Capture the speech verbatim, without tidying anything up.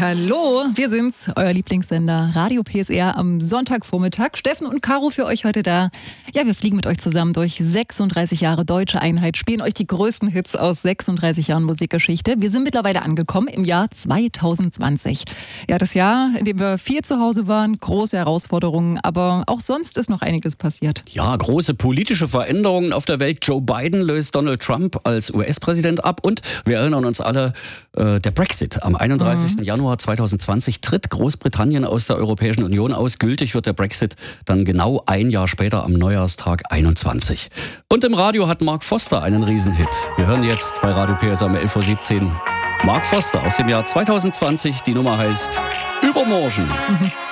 Hallo, wir sind's, euer Lieblingssender Radio P S R am Sonntagvormittag. Steffen und Caro für euch heute da. Ja, wir fliegen mit euch zusammen durch sechsunddreißig Jahre deutsche Einheit, spielen euch die größten Hits aus sechsunddreißig Jahren Musikgeschichte. Wir sind mittlerweile angekommen im Jahr zwanzig zwanzig. Ja, das Jahr, in dem wir viel zu Hause waren, große Herausforderungen, aber auch sonst ist noch einiges passiert. Ja, große politische Veränderungen auf der Welt. Joe Biden löst Donald Trump als U S-Präsident ab und wir erinnern uns alle, äh, der Brexit. Am einunddreißigsten Januar zweitausendzwanzig tritt Großbritannien aus der Europäischen Union aus. Gültig wird der Brexit dann genau ein Jahr später am Neujahrstag einundzwanzig. Und im Radio hat Mark Foster einen Riesenhit. Wir hören jetzt bei Radio P S R um elf Uhr siebzehn Mark Foster aus dem Jahr zweitausendzwanzig. Die Nummer heißt Übermorgen. Mhm.